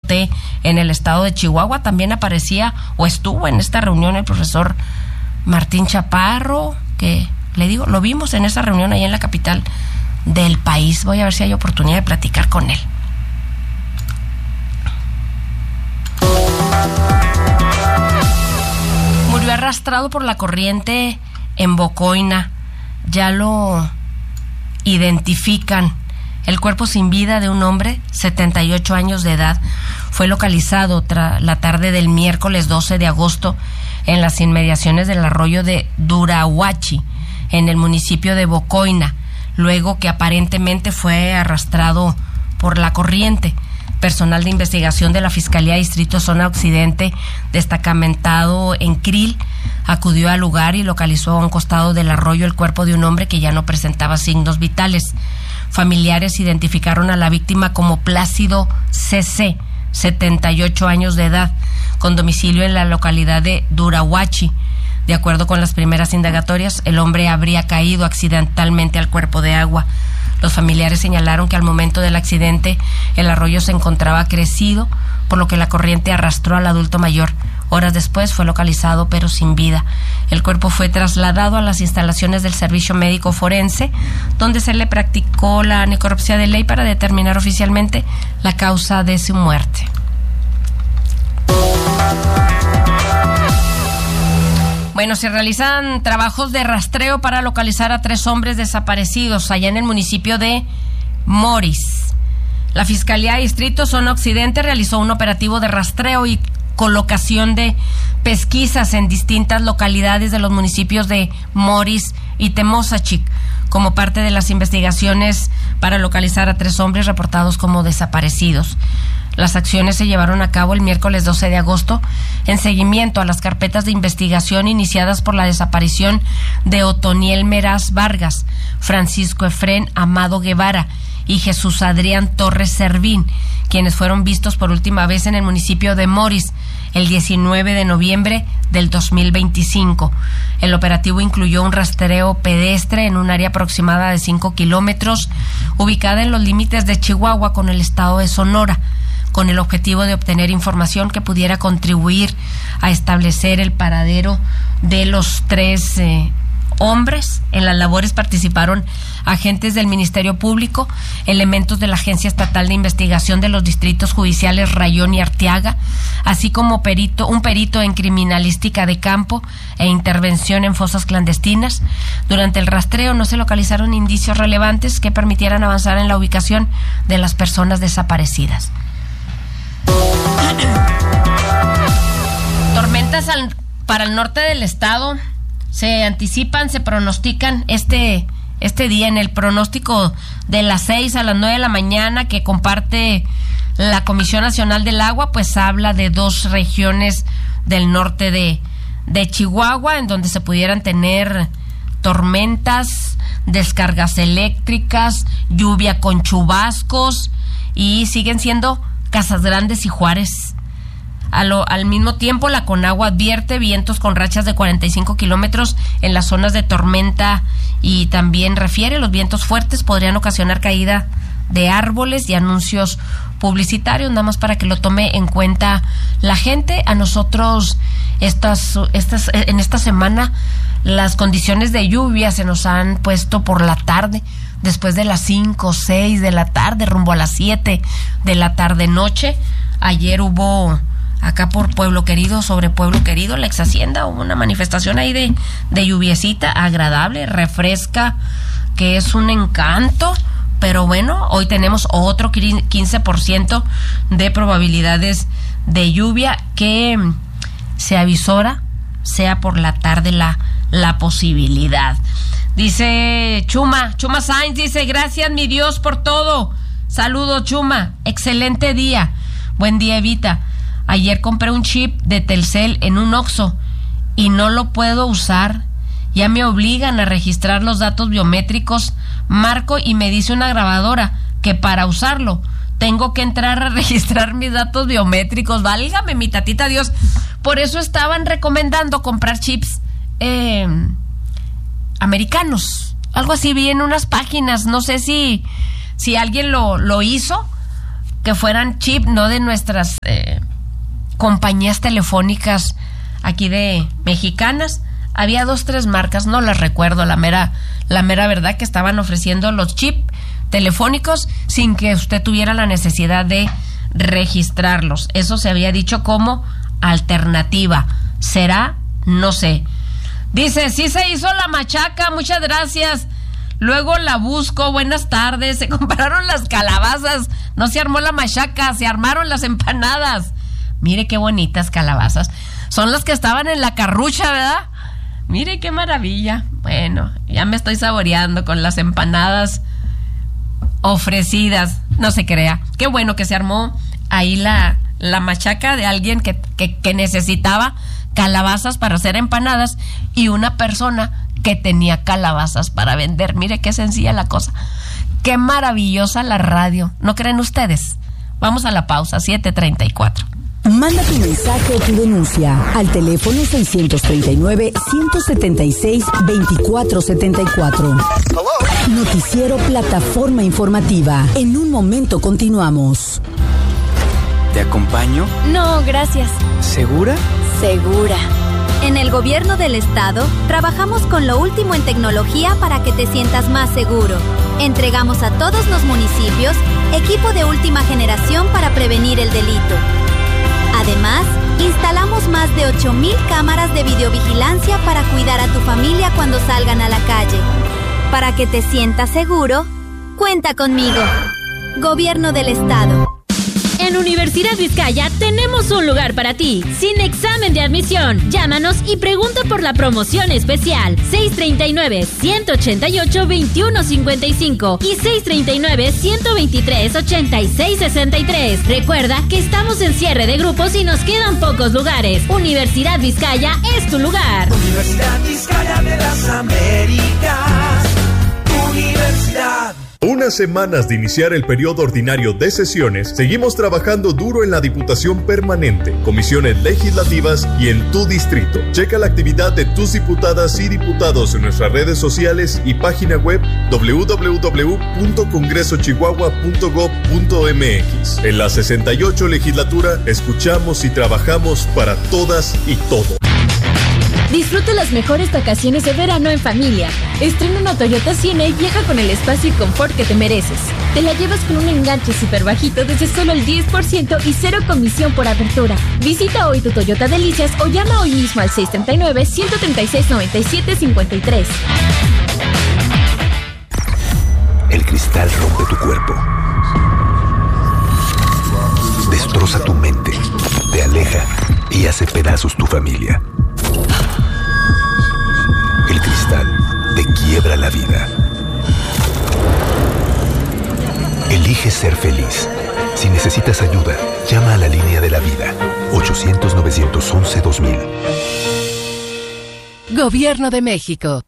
T en el estado de Chihuahua. También aparecía o estuvo en esta reunión el profesor Martín Chaparro, que le digo, lo vimos en esa reunión ahí en la capital del país. Voy a ver si hay oportunidad de platicar con él. Murió arrastrado por la corriente en Bocoina. Ya lo identifican. El cuerpo sin vida de un hombre, 78 años de edad, fue localizado la tarde del miércoles 12 de agosto en las inmediaciones del arroyo de Durahuachi, en el municipio de Bocoina, luego que aparentemente fue arrastrado por la corriente. Personal de investigación de la Fiscalía Distrito Zona Occidente, destacamentado en Krill, acudió al lugar y localizó a un costado del arroyo el cuerpo de un hombre que ya no presentaba signos vitales. Familiares identificaron a la víctima como Plácido C.C., 78 años de edad, con domicilio en la localidad de Durahuachi. De acuerdo con las primeras indagatorias, el hombre habría caído accidentalmente al cuerpo de agua. Los familiares señalaron que al momento del accidente el arroyo se encontraba crecido, por lo que la corriente arrastró al adulto mayor. Horas después fue localizado pero sin vida. El cuerpo fue trasladado a las instalaciones del Servicio Médico Forense, donde se le practicó la necropsia de ley para determinar oficialmente la causa de su muerte. Bueno, se realizan trabajos de rastreo para localizar a 3 hombres desaparecidos allá en el municipio de Moris. La Fiscalía Distrito Zona Occidente realizó un operativo de rastreo y colocación de pesquisas en distintas localidades de los municipios de Moris y Temozachic, como parte de las investigaciones para localizar a 3 hombres reportados como desaparecidos. Las acciones se llevaron a cabo el miércoles 12 de agosto en seguimiento a las carpetas de investigación iniciadas por la desaparición de Otoniel Meraz Vargas, Francisco Efrén Amado Guevara y Jesús Adrián Torres Servín, quienes fueron vistos por última vez en el municipio de Moris el 19 de noviembre del 2025. El operativo incluyó un rastreo pedestre en un área aproximada de 5 kilómetros, ubicada en los límites de Chihuahua con el estado de Sonora, con el objetivo de obtener información que pudiera contribuir a establecer el paradero de los 3 hombres. En las labores participaron agentes del Ministerio Público, elementos de la Agencia Estatal de Investigación de los Distritos Judiciales Rayón y Arteaga, así como un perito en criminalística de campo e intervención en fosas clandestinas. Durante el rastreo no se localizaron indicios relevantes que permitieran avanzar en la ubicación de las personas desaparecidas. Tormentas para el norte del estado se anticipan, se pronostican este día. En el pronóstico de las 6 a las 9 de la mañana que comparte la Comisión Nacional del Agua, pues habla de 2 regiones del norte de Chihuahua en donde se pudieran tener tormentas, descargas eléctricas, lluvia con chubascos, y siguen siendo Casas Grandes y Juárez. Al mismo tiempo, la Conagua advierte vientos con rachas de 45 kilómetros en las zonas de tormenta, y también refiere los vientos fuertes podrían ocasionar caída de árboles y anuncios publicitarios, nada más para que lo tome en cuenta la gente. A nosotros en esta semana las condiciones de lluvia se nos han puesto por la tarde, después de las 5 o 6 de la tarde, rumbo a las 7 de la tarde-noche. Ayer hubo acá por Pueblo Querido, sobre Pueblo Querido, la ex hacienda, hubo una manifestación ahí de lluviecita agradable, refresca, que es un encanto. Pero bueno, hoy tenemos otro 15% de probabilidades de lluvia que se avisora, sea por la tarde la posibilidad. Dice Chuma Sainz, dice: gracias mi Dios por todo. Saludos, Chuma, excelente día. Buen día, Evita. Ayer compré un chip de Telcel en un Oxxo y no lo puedo usar. Ya me obligan a registrar los datos biométricos. Marco y me dice una grabadora que para usarlo tengo que entrar a registrar mis datos biométricos. Válgame mi tatita Dios. Por eso estaban recomendando comprar chips americanos. Algo así vi en unas páginas. No sé si alguien lo hizo, que fueran chip, no de nuestras compañías telefónicas aquí de mexicanas. Había 2, 3 marcas, no las recuerdo, la mera verdad, que estaban ofreciendo los chips telefónicos sin que usted tuviera la necesidad de registrarlos. Eso se había dicho como alternativa. ¿Será? No sé. Dice, sí se hizo la machaca, muchas gracias. Luego la busco, buenas tardes. Se compraron las calabazas, no se armó la machaca, se armaron las empanadas. Mire qué bonitas calabazas. Son las que estaban en la carrucha, ¿verdad? Mire qué maravilla. Bueno, ya me estoy saboreando con las empanadas ofrecidas. No se crea. Qué bueno que se armó ahí la machaca de alguien que necesitaba calabazas para hacer empanadas y una persona que tenía calabazas para vender. Mire qué sencilla la cosa. Qué maravillosa la radio. ¿No creen ustedes? Vamos a la pausa, 7:34. Manda tu mensaje o tu denuncia al teléfono 639-176-2474. Noticiero Plataforma Informativa. En un momento continuamos. ¿Te acompaño? No, gracias. ¿Segura? Segura. En el gobierno del estado, trabajamos con lo último en tecnología para que te sientas más seguro. Entregamos a todos los municipios equipo de última generación para prevenir el delito. Además, instalamos más de 8,000 cámaras de videovigilancia para cuidar a tu familia cuando salgan a la calle. Para que te sientas seguro, cuenta conmigo. Gobierno del Estado. En Universidad Vizcaya tenemos un lugar para ti, sin examen de admisión. Llámanos y pregunta por la promoción especial 639-188-2155 y 639-123-8663. Recuerda que estamos en cierre de grupos y nos quedan pocos lugares. Universidad Vizcaya es tu lugar. Universidad Vizcaya de las Américas. Universidad. Unas semanas de iniciar el periodo ordinario de sesiones, seguimos trabajando duro en la Diputación Permanente, comisiones legislativas y en tu distrito. Checa la actividad de tus diputadas y diputados en nuestras redes sociales y página web www.congresochihuahua.gov.mx. En la 68 legislatura, escuchamos y trabajamos para todas y todos. Disfruta las mejores vacaciones de verano en familia. Estrena una Toyota Siena y viaja con el espacio y confort que te mereces. Te la llevas con un enganche súper bajito desde solo el 10% y 0 comisión por apertura. Visita hoy tu Toyota Delicias o llama hoy mismo al 639-136-9753. El cristal rompe tu cuerpo. Destroza tu mente. Te aleja y hace pedazos tu familia. El cristal te quiebra la vida. Elige ser feliz. Si necesitas ayuda, llama a la línea de la vida. 800-911-2000. Gobierno de México.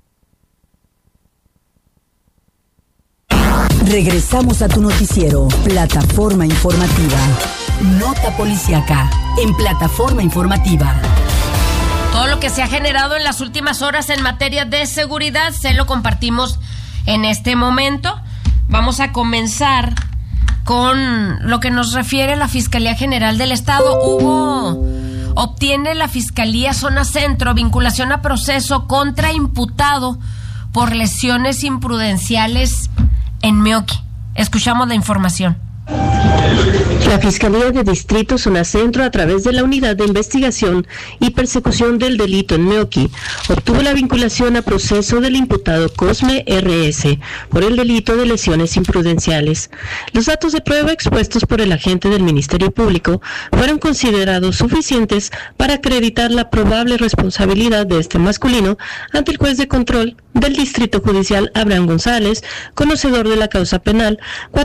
Regresamos a tu noticiero, Plataforma Informativa. Nota policíaca en Plataforma Informativa. Todo lo que se ha generado en las últimas horas en materia de seguridad se lo compartimos en este momento. Vamos a comenzar con lo que nos refiere la Fiscalía General del Estado. Obtiene la Fiscalía Zona Centro vinculación a proceso contra imputado por lesiones imprudenciales en Meoqui. Escuchamos la información. La Fiscalía de Distrito Zona Centro, a través de la Unidad de Investigación y Persecución del Delito en Meoqui, obtuvo la vinculación a proceso del imputado Cosme R.S. por el delito de lesiones imprudenciales. Los datos de prueba expuestos por el agente del Ministerio Público fueron considerados suficientes para acreditar la probable responsabilidad de este masculino ante el juez de control del Distrito Judicial Abraham González, conocedor de la causa penal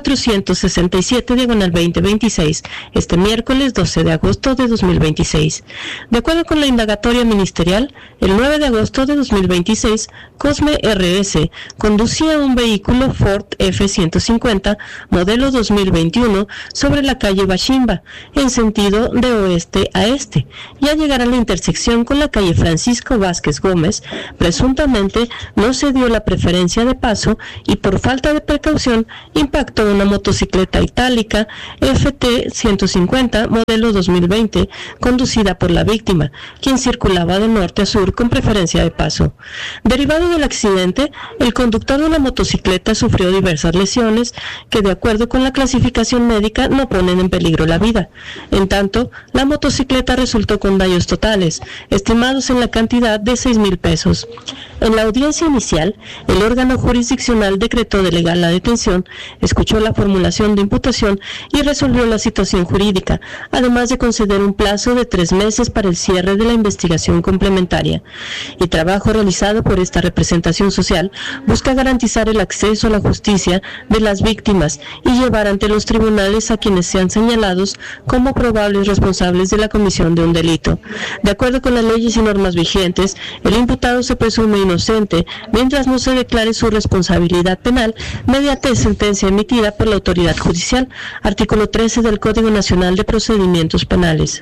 467/2026, este miércoles 12 de agosto de 2026. De acuerdo con la indagatoria ministerial, el 9 de agosto de 2026, Cosme R.S. conducía un vehículo Ford F-150, modelo 2021, sobre la calle Bachimba, en sentido de oeste a este, y al llegar a la intersección con la calle Francisco Vázquez Gómez, presuntamente no no se dio la preferencia de paso y por falta de precaución impactó una motocicleta itálica FT150 modelo 2020 conducida por la víctima, quien circulaba de norte a sur con preferencia de paso. Derivado del accidente, el conductor de la motocicleta sufrió diversas lesiones que, de acuerdo con la clasificación médica, no ponen en peligro la vida. En tanto, la motocicleta resultó con daños totales, estimados en la cantidad de 6,000 pesos. En la audiencia inicial, el órgano jurisdiccional decretó de legal la detención, escuchó la formulación de imputación y resolvió la situación jurídica, además de conceder un plazo de 3 meses para el cierre de la investigación complementaria. El trabajo realizado por esta representación social busca garantizar el acceso a la justicia de las víctimas y llevar ante los tribunales a quienes sean señalados como probables responsables de la comisión de un delito. De acuerdo con las leyes y normas vigentes, el imputado se presume inocente mientras no se declare su responsabilidad penal mediante sentencia emitida por la autoridad judicial, artículo 13 del Código Nacional de Procedimientos Penales.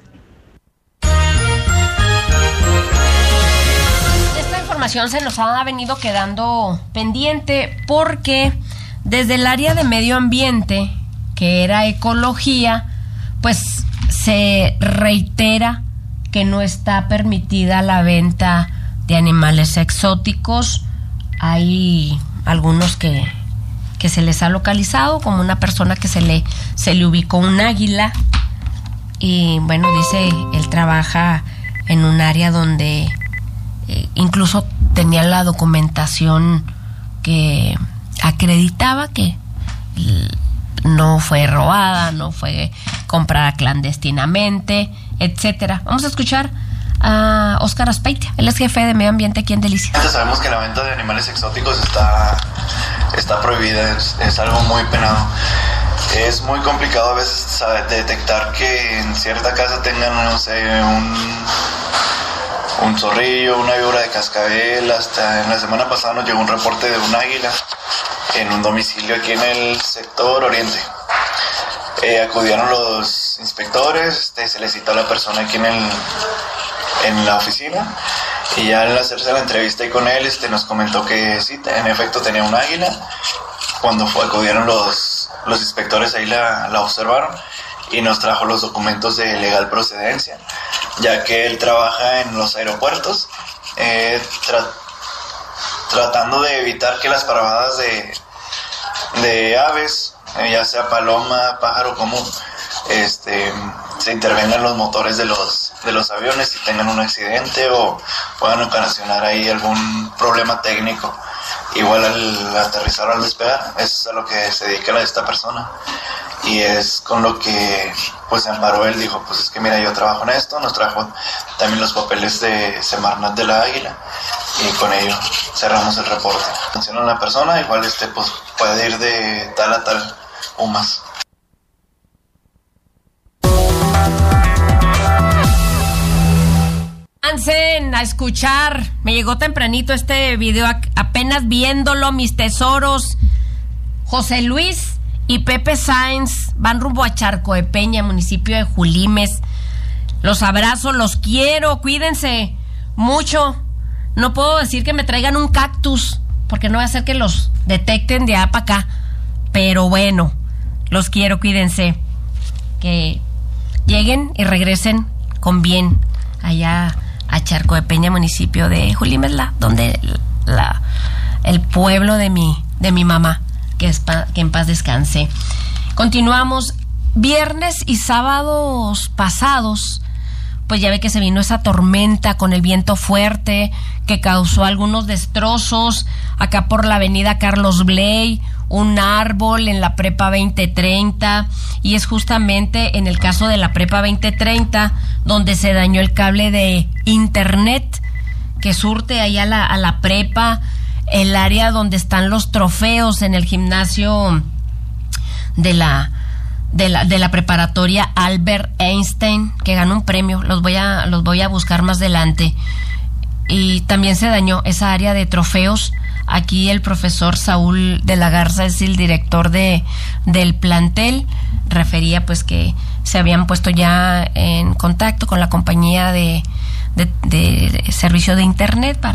Esta información se nos ha venido quedando pendiente porque desde el área de medio ambiente, que era ecología, pues se reitera que no está permitida la venta de animales exóticos. Hay algunos que se les ha localizado, como una persona que se le ubicó un águila, y bueno, dice, él trabaja en un área donde incluso tenía la documentación que acreditaba que no fue robada, no fue comprada clandestinamente, etcétera. Vamos a escuchar a Óscar Azpeitia, él es jefe de medio ambiente aquí en Delicias. Sabemos que la venta de animales exóticos está prohibida, es algo muy penado. Es muy complicado a veces detectar que en cierta casa tengan, no sé, un zorrillo, una víbora de cascabel. Hasta en la semana pasada nos llegó un reporte de un águila en un domicilio aquí en el sector oriente. Acudieron los inspectores, se les citó a la persona aquí en la oficina, y ya al hacerse la entrevista ahí con él, nos comentó que sí, en efecto tenía un águila. Cuando acudieron los inspectores ahí la observaron y nos trajo los documentos de legal procedencia, ya que él trabaja en los aeropuertos tratando de evitar que las parvadas de aves, ya sea paloma, pájaro común, se intervengan los motores de los aviones y tengan un accidente o puedan ocasionar ahí algún problema técnico. Igual al aterrizar o al despegar, eso es a lo que se dedica esta persona, y es con lo que pues se amparó. Él dijo, pues es que mira, yo trabajo en esto. Nos trajo también los papeles de Semarnat de la águila y con ello cerramos el reporte. Menciona a la persona, igual pues puede ir de tal a tal o más. Avancen a escuchar. Me llegó tempranito este video, apenas viéndolo, mis tesoros. José Luis y Pepe Sáenz van rumbo a Charco de Peña, municipio de Julimes. Los abrazo, los quiero, cuídense mucho. No puedo decir que me traigan un cactus, porque no va a hacer que los detecten de allá para acá. Pero bueno, los quiero, cuídense. Que lleguen y regresen con bien allá a Charco de Peña, municipio de Julimes, donde el pueblo de mi mamá, que en paz descanse. Continuamos. Viernes y sábados pasados, pues ya ve que se vino esa tormenta con el viento fuerte que causó algunos destrozos acá por la avenida Carlos Bley, un árbol en la Prepa 2030, y es justamente en el caso de la Prepa 2030 donde se dañó el cable de internet que surte ahí a la prepa, el área donde están los trofeos en el gimnasio de la preparatoria Albert Einstein, que ganó un premio. Los voy a buscar más adelante. Y también se dañó esa área de trofeos. Aquí el profesor Saúl de la Garza es el director del plantel. Refería pues que se habían puesto ya en contacto con la compañía de servicio de internet para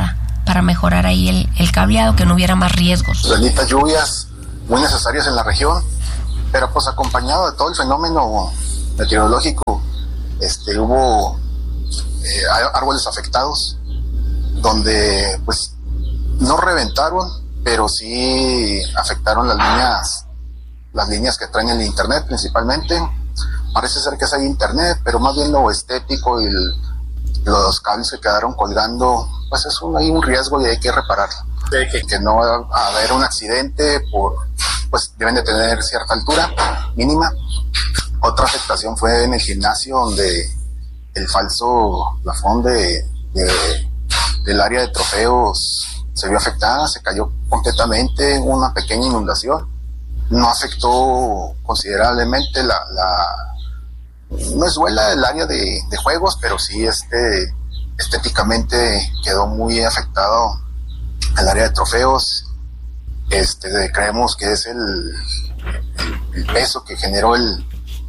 para mejorar ahí el cableado, que no hubiera más riesgos. Benditas lluvias muy necesarias en la región, pero pues acompañado de todo el fenómeno meteorológico, hubo árboles afectados, donde pues no reventaron, pero sí afectaron las líneas que traen el internet principalmente. Parece ser que es ahí internet, pero más bien lo estético y los cables que quedaron colgando, pues es hay un riesgo y hay que repararlo. Que no va a haber un accidente, pues deben de tener cierta altura mínima. Otra afectación fue en el gimnasio, donde el falso plafón del área de trofeos se vio afectada, se cayó completamente, una pequeña inundación. No afectó considerablemente no es duela el área de juegos, pero sí estéticamente quedó muy afectado el área de trofeos. Creemos que es el peso que generó el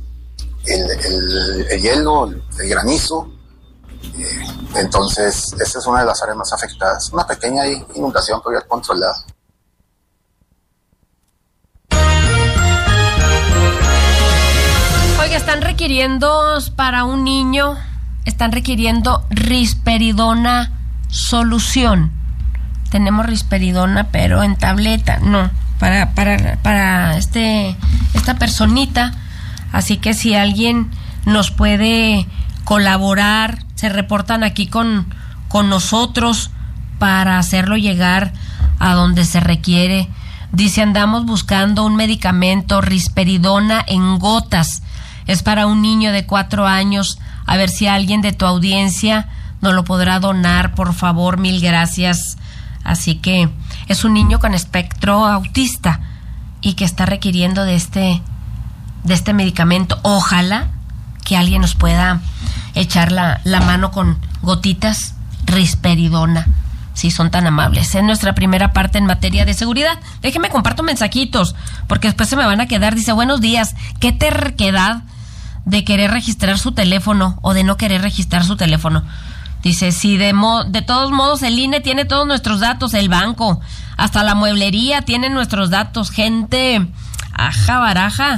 hielo, el granizo. Entonces, esa es una de las áreas más afectadas. Una pequeña inundación que había controlada. Oiga, están requiriendo para un niño, risperidona solución. Tenemos risperidona, pero en tableta, no, para esta personita. Así que si alguien nos puede colaborar, se reportan aquí con nosotros para hacerlo llegar a donde se requiere. Dice, andamos buscando un medicamento, risperidona en gotas. Es para un niño de 4 años. A ver si alguien de tu audiencia nos lo podrá donar, por favor, mil gracias. Así que es un niño con espectro autista y que está requiriendo de este medicamento. Ojalá que alguien nos pueda echar la mano con gotitas risperidona, si son tan amables. Es nuestra primera parte en materia de seguridad. Déjenme comparto mensajitos, porque después se me van a quedar. Dice, buenos días, qué terquedad de querer registrar su teléfono o de no querer registrar su teléfono. Dice, sí, de todos modos el INE tiene todos nuestros datos, el banco, hasta la mueblería tiene nuestros datos, gente, aja baraja,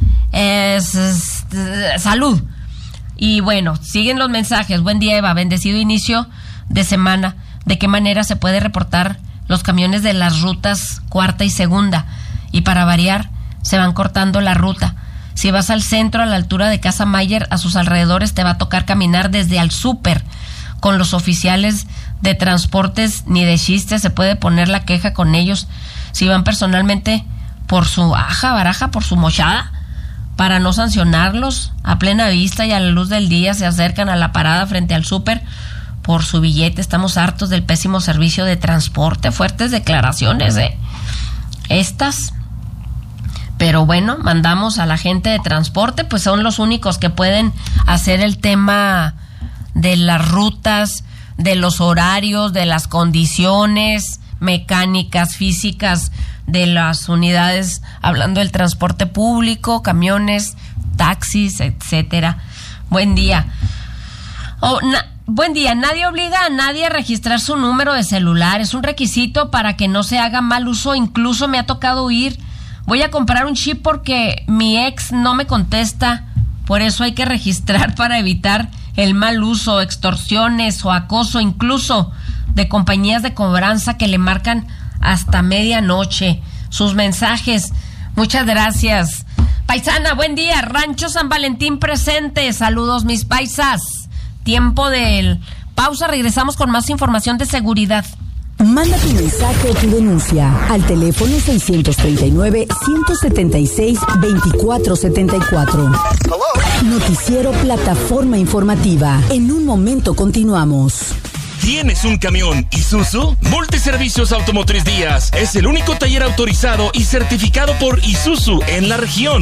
salud. Y bueno, siguen los mensajes. Buen día, Eva, bendecido inicio de semana. ¿De qué manera se puede reportar los camiones de las rutas cuarta y segunda? Y para variar, se van cortando la ruta. Si vas al centro, a la altura de Casa Mayer, a sus alrededores, te va a tocar caminar desde al súper. Con los oficiales de transportes, ni de chiste se puede poner la queja con ellos. Si van personalmente por su baraja, por su mochada, para no sancionarlos, a plena vista y a la luz del día se acercan a la parada frente al súper por su billete. Estamos hartos del pésimo servicio de transporte. Fuertes declaraciones, estas. Pero bueno, mandamos a la gente de transporte, pues son los únicos que pueden hacer el tema de las rutas, de los horarios, de las condiciones mecánicas, físicas de las unidades, hablando del transporte público, camiones, taxis, etcétera. Buen día. Buen día. Nadie obliga a nadie a registrar su número de celular. Es un requisito para que no se haga mal uso. Incluso me ha tocado oír, voy a comprar un chip porque mi ex no me contesta. Por eso hay que registrar para evitar el mal uso, extorsiones o acoso, incluso de compañías de cobranza que le marcan hasta medianoche sus mensajes. Muchas gracias. Paisana, buen día. Rancho San Valentín presente. Saludos, mis paisas. Tiempo de pausa. Regresamos con más información de seguridad. Manda tu mensaje o tu denuncia al teléfono 639-176-2474. Noticiero Plataforma Informativa. En un momento continuamos. ¿Tienes un camión Isuzu? Multiservicios Automotriz Díaz es el único taller autorizado y certificado por Isuzu en la región.